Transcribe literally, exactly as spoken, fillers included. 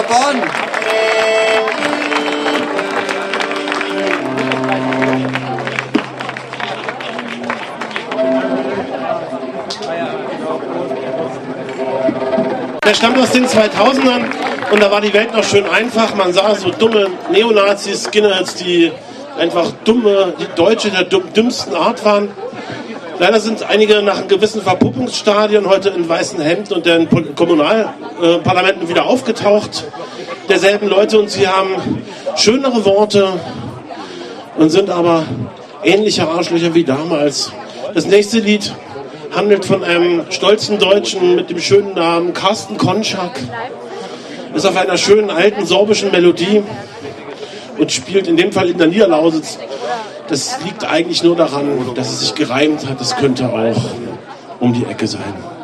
Bonn. Der stammt aus den zweitausendern und da war die Welt noch schön einfach. Man sah so dumme Neonazis, Skinheads, die einfach dumme, die Deutsche der dümmsten Art waren. Leider sind einige nach einem gewissen Verpuppungsstadion heute in weißen Hemden und in Kommunalparlamenten wieder aufgetaucht, derselben Leute, und sie haben schönere Worte und sind aber ähnliche Arschlöcher wie damals. Das nächste Lied handelt von einem stolzen Deutschen mit dem schönen Namen Carsten Konschak. Ist auf einer schönen alten sorbischen Melodie und spielt in dem Fall in der Niederlausitz. Das liegt eigentlich nur daran, dass es sich gereimt hat. Es könnte auch um die Ecke sein.